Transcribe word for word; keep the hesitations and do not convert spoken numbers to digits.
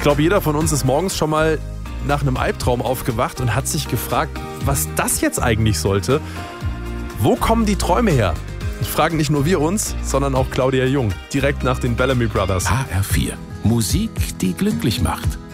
glaube, jeder von uns ist morgens schon mal nach einem Albtraum aufgewacht und hat sich gefragt, was das jetzt eigentlich sollte. Wo kommen die Träume her? Das fragen nicht nur wir uns, sondern auch Claudia Jung, direkt nach den Bellamy Brothers. H R vier. Musik, die glücklich macht.